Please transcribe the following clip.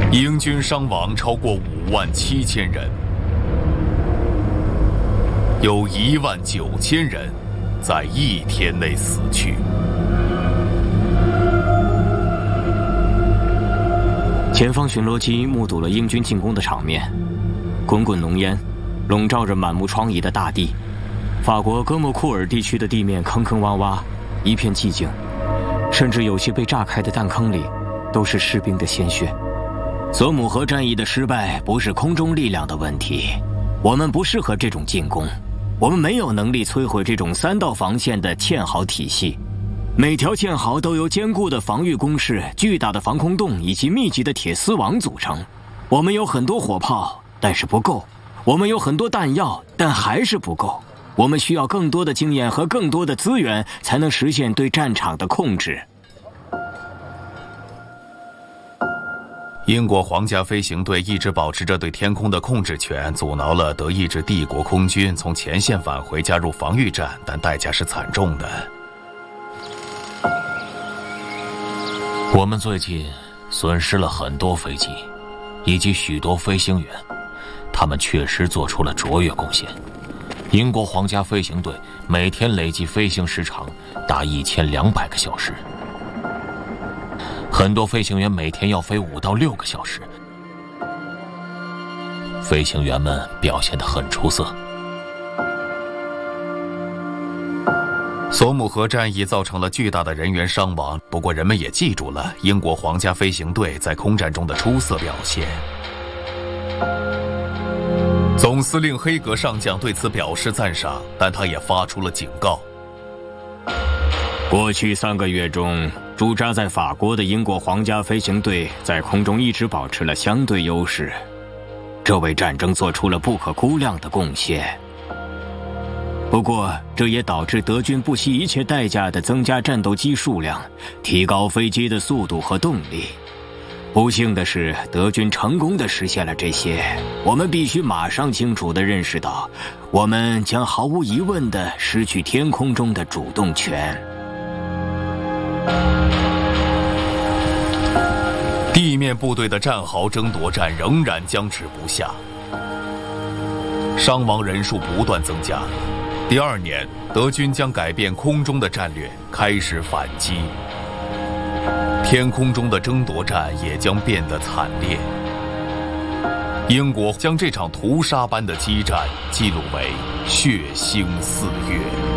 英军伤亡超过57000人，有19000人在1天内死去。 前方巡逻机目睹了英军进攻的场面，滚滚浓烟笼罩着满目疮痍的大地。法国哥莫库尔地区的地面坑坑洼洼，一片寂静，甚至有些被炸开的弹坑里都是士兵的鲜血。索姆河战役的失败不是空中力量的问题，我们不适合这种进攻，我们没有能力摧毁这种3道防线的堑壕体系。每条堑壕都由坚固的防御工事、巨大的防空洞以及密集的铁丝网组成。我们有很多火炮，但是不够；我们有很多弹药，但还是不够。我们需要更多的经验和更多的资源，才能实现对战场的控制。 英国皇家飞行队一直保持着对天空的控制权，阻挠了德意志帝国空军从前线返回加入防御战，但代价是惨重的。 我们最近损失了很多飞机，以及许多飞行员，他们确实做出了卓越贡献。英国皇家飞行队每天累计飞行时长达1200个小时，很多飞行员每天要飞5到6个小时。飞行员们表现得很出色。 索姆河战役造成了巨大的人员伤亡，不过人们也记住了英国皇家飞行队在空战中的出色表现。总司令黑格上将对此表示赞赏，但他也发出了警告。 过去3个月中，驻扎在法国的英国皇家飞行队在空中一直保持了相对优势，这为战争做出了不可估量的贡献。不过，这也导致德军不惜一切代价地增加战斗机数量，提高飞机的速度和动力。不幸的是，德军成功地实现了这些。我们必须马上清楚地认识到，我们将毫无疑问地失去天空中的主动权。 地面部队的战壕争夺战仍然僵持不下，伤亡人数不断增加。第2年，德军将改变空中的战略，开始反击。天空中的争夺战也将变得惨烈。英国将这场屠杀般的激战记录为血腥4月。